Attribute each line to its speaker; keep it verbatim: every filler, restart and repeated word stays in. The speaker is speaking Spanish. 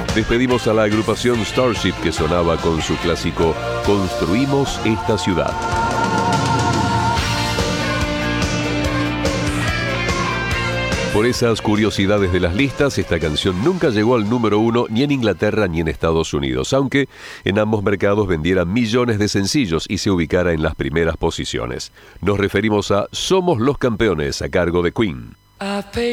Speaker 1: Despedimos a la agrupación Starship, que sonaba con su clásico Construimos esta ciudad. Por esas curiosidades de las listas, esta canción nunca llegó al número uno ni en Inglaterra ni en Estados Unidos, aunque en ambos mercados vendiera millones de sencillos y se ubicara en las primeras posiciones. Nos referimos a Somos los Campeones, a cargo de Queen.